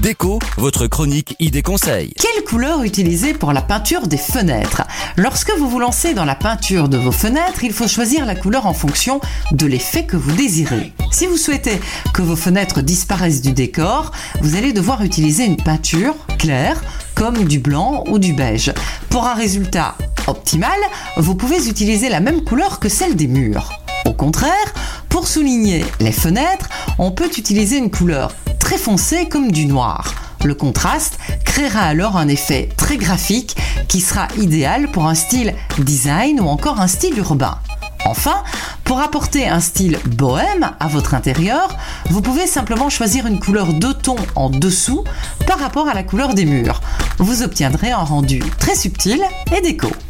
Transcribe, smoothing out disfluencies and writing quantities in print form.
Déco, votre chronique idées conseils. Quelle couleur utiliser pour la peinture des fenêtres? Lorsque vous vous lancez dans la peinture de vos fenêtres, il faut choisir la couleur en fonction de l'effet que vous désirez. Si vous souhaitez que vos fenêtres disparaissent du décor, vous allez devoir utiliser une peinture claire, comme du blanc ou du beige. Pour un résultat optimal, vous pouvez utiliser la même couleur que celle des murs. Au contraire, pour souligner les fenêtres, on peut utiliser une couleur très foncée comme du noir. Le contraste créera alors un effet très graphique qui sera idéal pour un style design ou encore un style urbain. Enfin, pour apporter un style bohème à votre intérieur, vous pouvez simplement choisir une couleur de ton en dessous par rapport à la couleur des murs. Vous obtiendrez un rendu très subtil et déco.